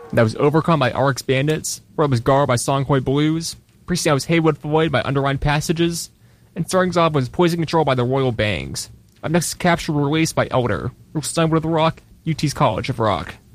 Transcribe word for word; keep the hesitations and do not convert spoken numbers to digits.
That was Overcome by R X Bandits. Before that was Gar by Songhoi Blues. Preceding that was Haywood Floyd by Underlined Passages. And starting us off was Poison Control by the Royal Bangs. Up next is Capture Release by Elder. We'll sign with Rock, U T's College of Rock.